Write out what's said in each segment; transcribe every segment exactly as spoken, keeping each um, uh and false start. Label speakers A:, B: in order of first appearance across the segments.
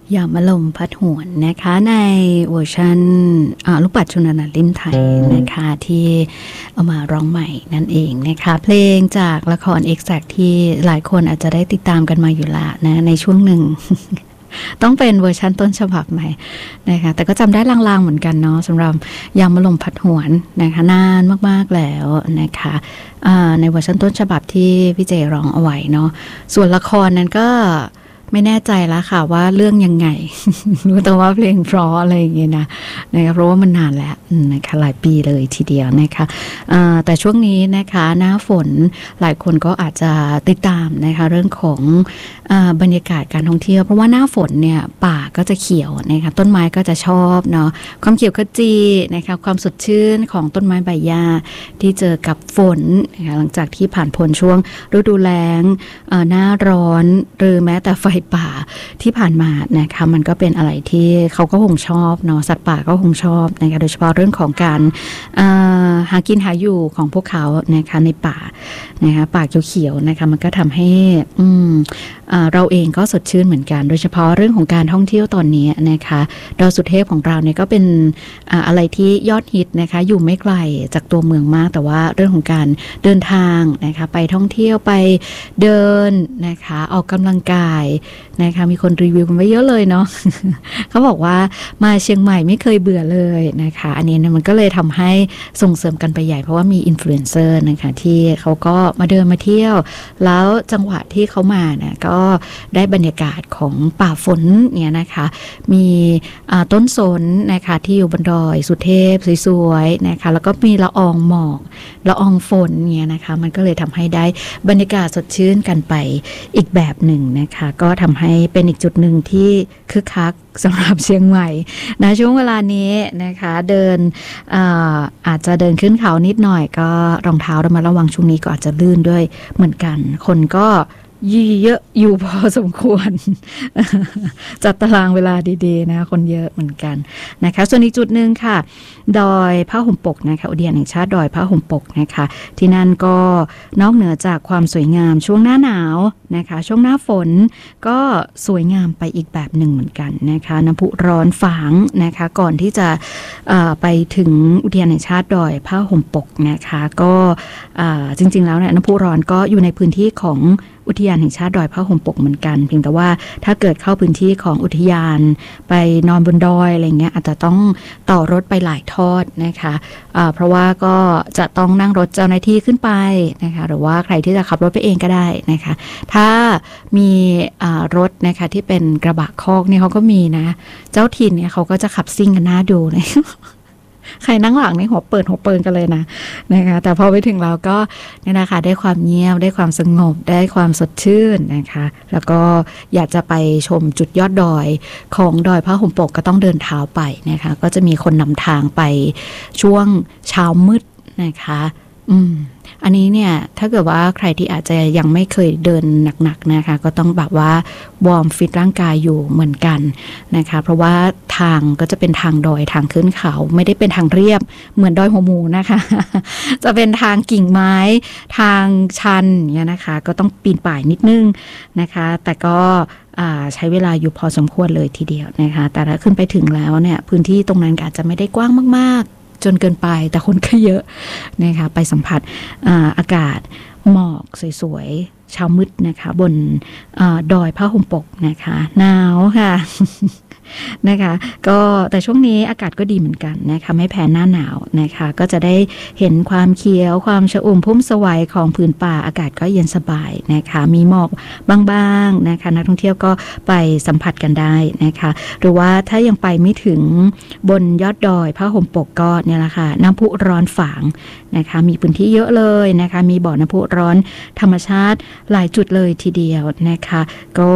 A: ยามะลมพัดหวนนะคะในเวอร์ชันลูกปัดชนนันท์ลิ้มไทยนะคะที่เอามาร้องใหม่นั่นเองนะคะเพลงจากละคร Exact ที่หลายคนอาจจะได้ติดตามกันมาอยู่ละนะในช่วงหนึ่ง ต้องเป็นเวอร์ชันต้นฉบับใหม่นะคะแต่ก็จำได้ลางๆเหมือนกันเนาะสำหรับยามะลมพัดหวนนะคะนานมากๆแล้วนะคะในเวอร์ชันต้นฉบับที่พี่เจร้องเอาไว้เนาะส่วนละครนั้นก็ไม่แน่ใจแล้วค่ะว่าเรื่องยังไง รู้แต่ว่าเพลงเพราะอะไรอย่างเงี้ยนะนะคะเพราะว่ามันนานแล้วนะคะหลายปีเลยทีเดียวนะคะแต่ช่วงนี้นะคะหน้าฝนหลายคนก็อาจจะติดตามนะคะเรื่องของบรรยากาศการท่องเที่ยวเพราะว่าหน้าฝนเนี่ยป่าก็จะเขียวนะคะต้นไม้ก็จะชอบเนาะความเขียวขจีนะคะความสดชื่นของต้นไม้ใบหญ้าที่เจอกับฝนนะคะหลังจากที่ผ่านพ้นช่วงฤดูแล้งหน้าร้อนหรือแม้แต่ไฟป่าที่ผ่านมานะคะมันก็เป็นอะไรที่เขาก็คงชอบเนาะสัตว์ป่าก็คงชอบนะคะโดยเฉพาะเรื่องของการหากินหาอยู่ของพวกเขานะคะในป่านะคะป่าเขียวๆนะคะมันก็ทำให้เราเองก็สดชื่นเหมือนกันโดยเฉพาะเรื่องของการท่องเที่ยวตอนนี้นะคะดอยสุเทพของเราเนี่ยก็เป็นอะไรที่ยอดฮิตนะคะอยู่ไม่ไกลจากตัวเมืองมากแต่ว่าเรื่องของการเดินทางนะคะไปท่องเที่ยวไปเดินนะคะออกกำลังกายนะคะมีคนรีวิวกันไว้เยอะเลยเนาะ เขาบอกว่ามาเชียงใหม่ไม่เคยเบื่อเลยนะคะอันนี้เนี่ยมันก็เลยทำให้ส่งเสริมกันไปใหญ่เพราะว่ามีอินฟลูเอนเซอร์นะคะที่เขาก็มาเดินมาเที่ยวแล้วจังหวะที่เขามาเนี่ยก็ได้บรรยากาศของป่าฝนเนี่ยนะคะมีต้นสนนะคะที่อยู่บนดอยสุเทพสวยๆนะคะแล้วก็มีละอองหมอกละอองฝนเนี่ยนะคะมันก็เลยทำให้ได้บรรยากาศสดชื่นกันไปอีกแบบหนึ่งนะคะก็ทำให้เป็นอีกจุดหนึ่งที่คึกคักสำหรับเชียงใหม่นะช่วงเวลานี้นะคะเดิน อาอาจจะเดินขึ้นเขานิดหน่อยก็รองเท้าระมัดระวังช่วงนี้ก็อาจจะลื่นด้วยเหมือนกันคนก็เยอะอยู่พอสมควร จัดตารางเวลาดีๆนะคนเยอะเหมือนกันนะคะส่วนอีกจุดหนึ่งค่ะดอยผ้าห่มปกนะคะอุทยานแห่งชาติดอยผ้าห่มปกนะคะที่นั่นก็นอกเหนือจากความสวยงามช่วงหน้าหนาวนะคะช่วงหน้าฝนก็สวยงามไปอีกแบบหนึ่งเหมือนกันนะคะน้ำพุร้อนฝางนะคะก่อนที่จะไปถึงอุทยานแห่งชาติดอยผ้าห่มปกนะคะก็จริงๆแล้วเนี่ยน้ำพุร้อนก็อยู่ในพื้นที่ของอุทยานแห่งชาติดอยผ้าห่มปกเหมือนกันเพียงแต่ว่าถ้าเกิดเข้าพื้นที่ของอุทยานไปนอนบนดอยอะไรเงี้ยอาจจะต้องต่อรถไปหลายทอดนะคะะเพราะว่าก็จะต้องนั่งรถเจ้าหน้าที่ขึ้นไปนะคะหรือว่าใครที่จะขับรถไปเองก็ได้นะคะถ้ามีรถนะคะที่เป็นกระบะคอกเนี่ยเขาก็มีนะเจ้าถิ่นเนี่ยเขาก็จะขับซิ่งกันน่าดูเลย ใครนั่งหลังนี่หัวเปิดหัวเปิงกันเลยนะนะคะแต่พอไปถึงเราก็เนี่ยนะคะได้ความเงียบได้ความสงบได้ความสดชื่นนะคะแล้วก็อยากจะไปชมจุดยอดดอยของดอยผ้าห่มปกก็ต้องเดินเท้าไปนะคะก็จะมีคนนำทางไปช่วงเช้ามืดนะคะอืมอันนี้เนี่ยถ้าเกิดว่าใครที่อาจจะยังไม่เคยเดินหนักๆนะคะก็ต้องแบบว่าวอร์มฟิตร่างกายอยู่เหมือนกันนะคะเพราะว่าทางก็จะเป็นทางดอยทางขึ้นเขาไม่ได้เป็นทางเรียบเหมือนดอยหัวหมูนะคะ จะเป็นทางกิ่งไม้ทางชันเนี่ยนะคะก็ต้องปีนป่ายนิดนึงนะคะแต่ก็ใช้เวลาอยู่พอสมควรเลยทีเดียวนะคะแต่ถ้าขึ้นไปถึงแล้วเนี่ยพื้นที่ตรงนั้นอาจจะไม่ได้กว้างมากๆจนเกินไปแต่คนก็เยอะนะคะไปสัมผัส อาอากาศหมอกสวยๆเช้ามืดนะคะบนอดอยผ้าห่มปกนะคะหนาวค่ะ นะคะก็แต่ช่วงนี้อากาศก็ดีเหมือนกันนะคะไม่แพ้หน้าหนาวนะคะก็จะได้เห็นความเขียวความชอุ่มพุ่มสวัยของพื้นป่าอากาศก็เย็นสบายนะคะมีหมอกบางๆนะคะนักท่องเที่ยวก็ไปสัมผัสกันได้นะคะหรือว่าถ้ายังไปไม่ถึงบนยอดดอยผ้าห่มปกก็เนี่ยแหละค่ะน้ำพุร้อนฝางนะคะมีพื้นที่เยอะเลยนะคะมีบ่อน้ำพุร้อนธรรมชาติหลายจุดเลยทีเดียวนะคะก็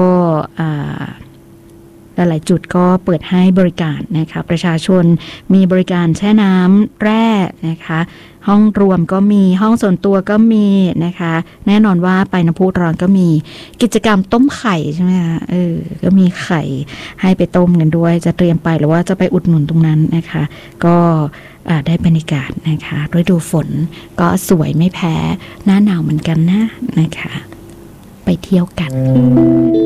A: หลายๆจุดก็เปิดให้บริการนะคะประชาชนมีบริการแช่น้ำแร่นะคะห้องรวมก็มีห้องส่วนตัวก็มีนะคะแน่นอนว่าไปน้ำพุร้อนก็มีกิจกรรมต้มไข่ใช่ไหมคะเออก็มีไข่ให้ไปต้มกันด้วยจะเตรียมไปหรือว่าจะไปอุดหนุนตรงนั้นนะคะก็ได้บรรยากาศนะคะฤดูฝนก็สวยไม่แพ้หน้าหนาวเหมือนกันนะนะคะไปเที่ยวกัน